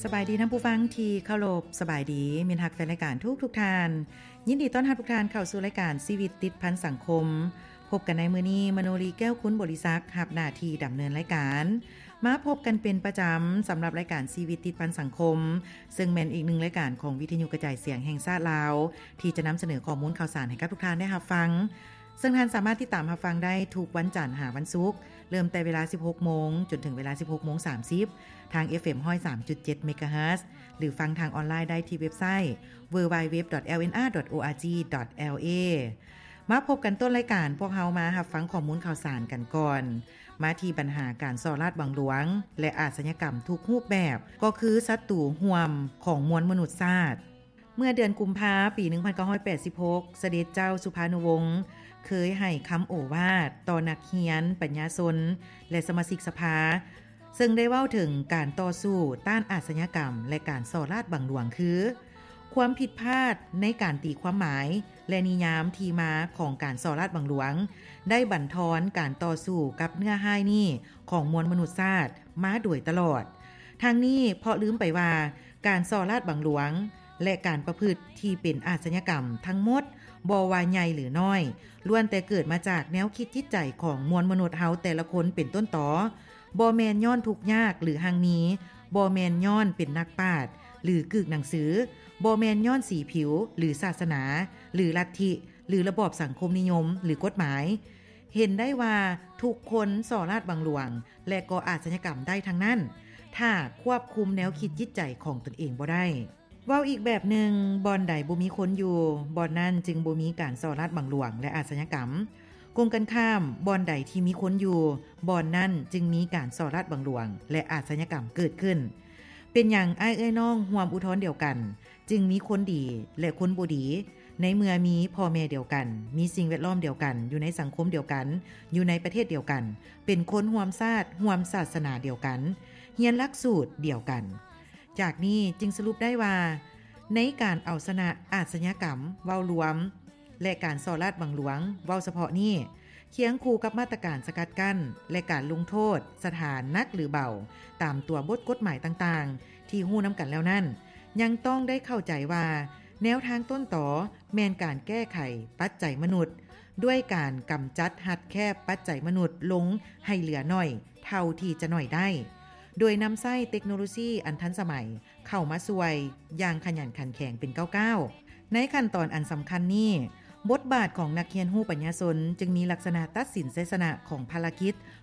สบายดีท่านผู้ฟังที่เคารพสบายดีมินฮักแฟนรายการทุกท่านยินดีต้อนรับทุกท่านเข้าสู่รายการชีวิตติดพันสังคมพบกันในมื้อนี้มโนรีแก้วคุ้นบริษัทรับหน้าที่ดำเนินรายการมาพบกันเป็นประจำสำหรับรายการชีวิตติดพันสังคมซึ่งเป็นอีกหนึ่งรายการของวิทยุกระจายเสียงแห่งชาติลาวที่จะนำเสนอข้อมูลข่าวสารให้กับทุกท่านได้รับฟังซึ่งท่านสามารถติดตามรับฟังได้ทุกวันจันทร์หาวันศุกร์เริ่มแต่เวลา 16:00 นจนถึงเวลา 16:30 ทาง FM 103.7 เมกะเฮิรตซ์หรือฟังทางออนไลน์ได้ที่เว็บไซต์ www.lnr.org.la มาพบกันต้นรายการพวกเฮามารับฟังข้อมูลข่าวสารกันก่อนมาที่ปัญหาการส่อราษฎร์บังหลวงและอาชญากรรมทุกรูปแบบก็คือศัตรูร่วมของมวลมนุษยชาติเมื่อเดือนกุมภาพันธ์ปี 1986 เสด็จเจ้าสุภานุวงศ์เคยให้คำโอวาทต่อนักเรียนปัญญาชนและสมาชิกสภาซึ่งได้เว้าถึงการต่อสู้ต้านอาชญากรรมและการส่อราษฎร์บังหลวงคือความผิดพลาดในการตีความหมายและนิยามที่มาของการส่อราษฎร์บังหลวงได้บั่นทอนการต่อสู้กับเนื้อหานี้ของมวลมนุษยชาติมาโดยตลอดทางนี้เพราะลืมไปว่าการส่อราษฎร์บังหลวงและการประพฤติที่เป็นอาชญากรรมทั้งหมดบ่ว่าใหญ่หรือน้อยล้วนแต่เกิดมาจากแนวคิดจิตใจของมวลมนุษย์เฮาแต่ละคนเป็นต้นตอบ่แม่นย้อนทุกข์ยากหรือหังมีบ่แม่นย้อนเป็นนักปราชญ์หรือกึกหนังสือบ่แม่นย้อนสีผิวหรือศาสนาหรือลัทธิหรือระบอบสังคมนิยมหรือกฎหมายเห็นได้ว่าทุกคนส่อราษฎร์บังหลวงและก่ออาชญากรรมได้ทั้งนั้นถ้าควบคุมแนวคิดจิตใจของตนเองบ่ได้เว้าอีกแบบหนึ่งบ่อนใดบ่มีคนอยู่บ่อนนั้นจึงบ่มีการส่อราษฎร์บังหลวงและอาชญากรรมกงกันข้ามบ่อนใดที่มีคนอยู่บ่อนนั้นจึงมีการส่อราษฎร์บังหลวงและอาชญากรรมเกิดขึ้นเป็นอย่างอ้ายเอ้ยน้องร่วมอุทธรณ์เดียวกันจึงมีคนดีและคนบ่ดีในเมื่อมีพ่อแม่เดียวกันมีสิ่งแวดล้อมเดียวกันอยู่ในสังคมเดียวกันอยู่ในประเทศเดียวกันเป็นคนร่วมชาติร่วมศาสนาเดียวกันเรียนหลักสูตรเดียวกันจากนี้จึงสรุปได้ว่าในการเอาชนะอาชญากรรมเว้ารวมและการส่อราษฎร์บังหลวงเว้าเฉพาะนี้เคียงคู่กับมาตรการสกัดกั้นและการลงโทษสถานหนักหรือเบาตามตัวบทกฎหมายต่างๆที่ฮู้นำกันแล้วนั้นยังต้องได้เข้าใจว่าแนวทางต้นต่อแม่นการแก้ไขปัจจัยมนุษย์ด้วยการกำจัดหัดแคบปัจจัยมนุษย์ลงให้เหลือน้อยเท่าที่จะน้อยได้โดยนำใช้เทคโนโลยีอันทันสมัยเข้ามาช่วยอย่างขยันขันแข็งเป็นก้าวๆในขั้นตอนอันสำคัญนี้บทบาทของนักเรียนรู้ปัญญาชนจึงมีลักษณะตัดสินเสสนะของภารกิจ